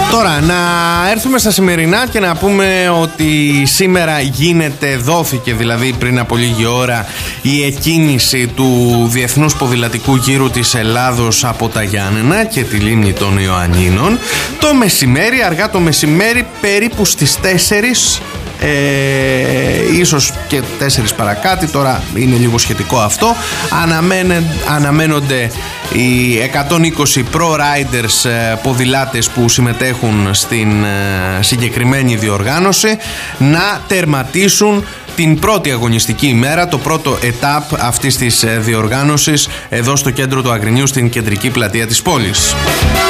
Τώρα να έρθουμε στα σημερινά και να πούμε ότι σήμερα δόθηκε δηλαδή πριν από λίγη ώρα η εκκίνηση του Διεθνούς Ποδηλατικού Γύρου της Ελλάδος από τα Γιάννενα και τη λίμνη των Ιωαννίνων. Το μεσημέρι, αργά το μεσημέρι, περίπου στις 4, ίσως και 4 παρακάτι, τώρα είναι λίγο σχετικό αυτό, αναμένονται οι 120 pro-riders ποδηλάτες που συμμετέχουν στην συγκεκριμένη διοργάνωση να τερματίσουν την πρώτη αγωνιστική ημέρα, το πρώτο ετάπ αυτής της διοργάνωσης εδώ στο κέντρο του Αγρινίου, στην κεντρική πλατεία της πόλης.